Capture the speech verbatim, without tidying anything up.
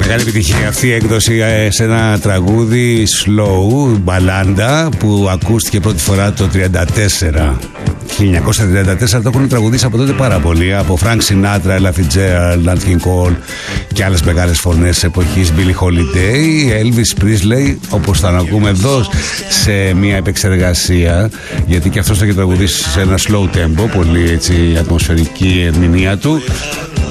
Μεγάλη επιτυχία αυτή η έκδοση σε ένα τραγούδι slow, μπαλάντα, που ακούστηκε πρώτη φορά το τριάντα τέσσερα. χίλια εννιακόσια τριάντα τέσσερα το έχουν τραγουδίσει από τότε πάρα πολύ. Από Frank Sinatra, Ella Fitzgerald, Nat King Cole και άλλες μεγάλες φωνές της εποχής, Billie Holiday, Elvis Presley, όπως θα ακούμε εδώ σε μια επεξεργασία, γιατί και αυτός το έχει τραγουδήσει σε ένα slow tempo, πολύ έτσι ατμοσφαιρική ερμηνεία του.